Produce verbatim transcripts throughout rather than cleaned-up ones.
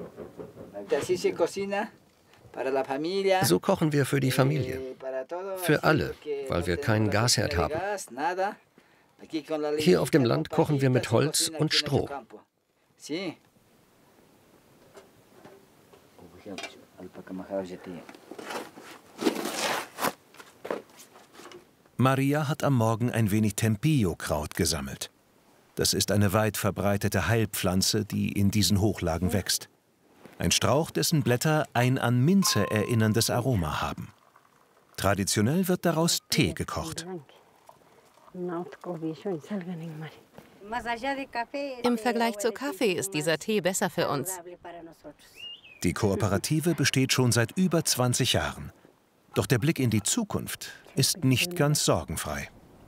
So kochen wir für die Familie. Für alle, weil wir keinen Gasherd haben. Hier auf dem Land kochen wir mit Holz und Stroh. Maria hat am Morgen ein wenig Tempillo-Kraut gesammelt. Das ist eine weit verbreitete Heilpflanze, die in diesen Hochlagen wächst. Ein Strauch, dessen Blätter ein an Minze erinnerndes Aroma haben. Traditionell wird daraus Tee gekocht. Im Vergleich zu Kaffee ist dieser Tee besser für uns. Die Kooperative besteht schon seit über zwanzig Jahren. Doch der Blick in die Zukunft ist nicht ganz sorgenfrei.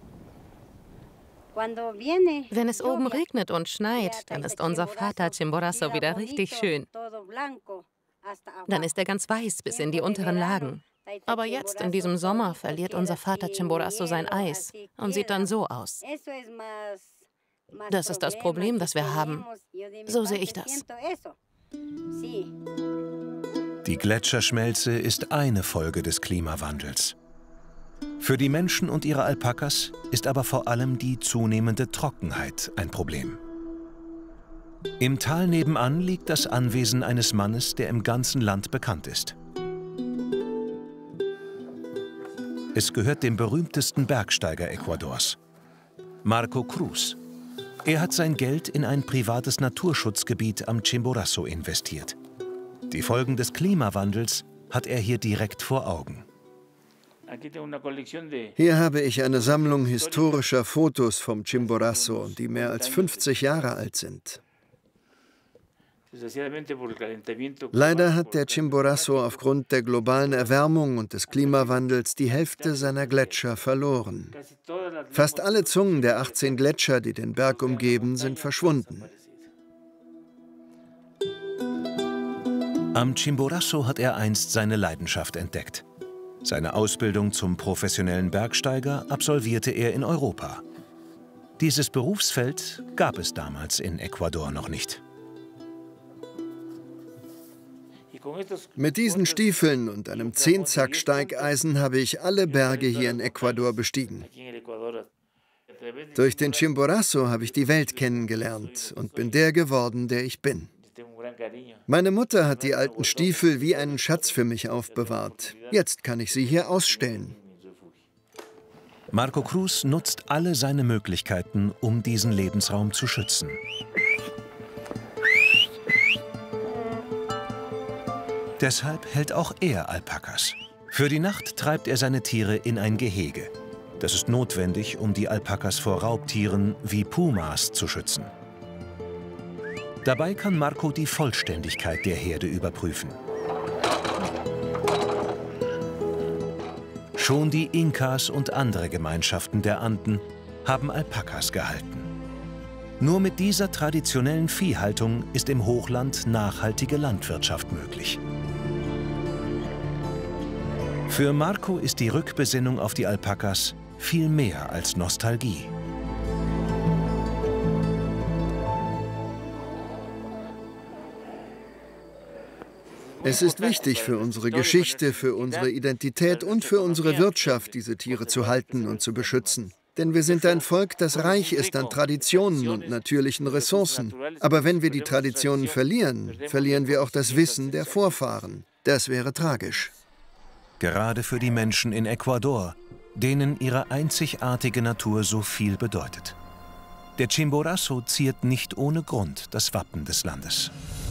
Wenn es oben regnet und schneit, dann ist unser Vater Chimborazo wieder richtig schön. Dann ist er ganz weiß bis in die unteren Lagen. Aber jetzt, in diesem Sommer, verliert unser Vater Chimborazo sein Eis und sieht dann so aus. Das ist das Problem, das wir haben. So sehe ich das. Die Gletscherschmelze ist eine Folge des Klimawandels. Für die Menschen und ihre Alpakas ist aber vor allem die zunehmende Trockenheit ein Problem. Im Tal nebenan liegt das Anwesen eines Mannes, der im ganzen Land bekannt ist. Es gehört dem berühmtesten Bergsteiger Ecuadors, Marco Cruz. Er hat sein Geld in ein privates Naturschutzgebiet am Chimborazo investiert. Die Folgen des Klimawandels hat er hier direkt vor Augen. Hier habe ich eine Sammlung historischer Fotos vom Chimborazo, die mehr als fünfzig Jahre alt sind. Leider hat der Chimborazo aufgrund der globalen Erwärmung und des Klimawandels die Hälfte seiner Gletscher verloren. Fast alle Zungen der achtzehn Gletscher, die den Berg umgeben, sind verschwunden. Am Chimborazo hat er einst seine Leidenschaft entdeckt. Seine Ausbildung zum professionellen Bergsteiger absolvierte er in Europa. Dieses Berufsfeld gab es damals in Ecuador noch nicht. Mit diesen Stiefeln und einem Zehnzack-Steigeisen habe ich alle Berge hier in Ecuador bestiegen. Durch den Chimborazo habe ich die Welt kennengelernt und bin der geworden, der ich bin. Meine Mutter hat die alten Stiefel wie einen Schatz für mich aufbewahrt. Jetzt kann ich sie hier ausstellen. Marco Cruz nutzt alle seine Möglichkeiten, um diesen Lebensraum zu schützen. Deshalb hält auch er Alpakas. Für die Nacht treibt er seine Tiere in ein Gehege. Das ist notwendig, um die Alpakas vor Raubtieren wie Pumas zu schützen. Dabei kann Marco die Vollständigkeit der Herde überprüfen. Schon die Inkas und andere Gemeinschaften der Anden haben Alpakas gehalten. Nur mit dieser traditionellen Viehhaltung ist im Hochland nachhaltige Landwirtschaft möglich. Für Marco ist die Rückbesinnung auf die Alpakas viel mehr als Nostalgie. Es ist wichtig für unsere Geschichte, für unsere Identität und für unsere Wirtschaft, diese Tiere zu halten und zu beschützen. Denn wir sind ein Volk, das reich ist an Traditionen und natürlichen Ressourcen. Aber wenn wir die Traditionen verlieren, verlieren wir auch das Wissen der Vorfahren. Das wäre tragisch. Gerade für die Menschen in Ecuador, denen ihre einzigartige Natur so viel bedeutet. Der Chimborazo ziert nicht ohne Grund das Wappen des Landes.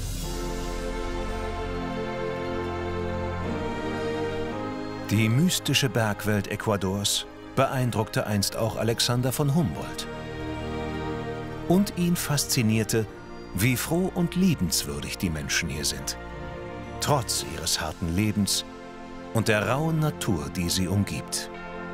Die mystische Bergwelt Ecuadors beeindruckte einst auch Alexander von Humboldt. Und ihn faszinierte, wie froh und liebenswürdig die Menschen hier sind, trotz ihres harten Lebens und der rauen Natur, die sie umgibt.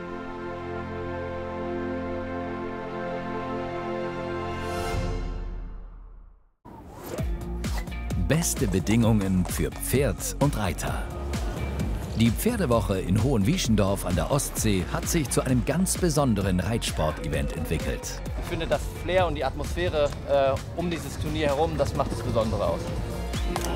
Beste Bedingungen für Pferd und Reiter. Die Pferdewoche in Hohenwieschendorf an der Ostsee hat sich zu einem ganz besonderen Reitsport-Event entwickelt. Ich finde, das Flair und die Atmosphäre äh, um dieses Turnier herum, das macht das Besondere aus.